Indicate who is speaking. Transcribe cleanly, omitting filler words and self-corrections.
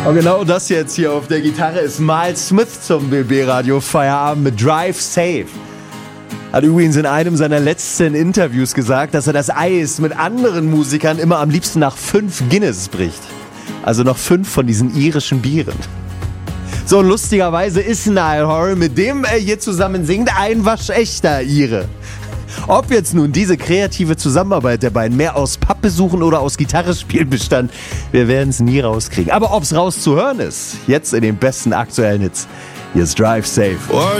Speaker 1: Und genau das jetzt hier auf der Gitarre ist Miles Smith zum BB-Radio Feierabend mit Drive Safe. Hat übrigens in einem seiner letzten Interviews gesagt, dass er das Eis mit anderen Musikern immer am liebsten nach 5 Guinness bricht. Also noch 5 von diesen irischen Bieren. So, und lustigerweise ist Niall Horan, mit dem er hier zusammen singt, ein waschechter Ire. Ob jetzt nun diese kreative Zusammenarbeit der beiden mehr aus Pappbesuchen oder aus Gitarrespielen bestand, wir werden es nie rauskriegen. Aber ob es rauszuhören ist, jetzt in den besten aktuellen Hits. Hier ist Drive Safe.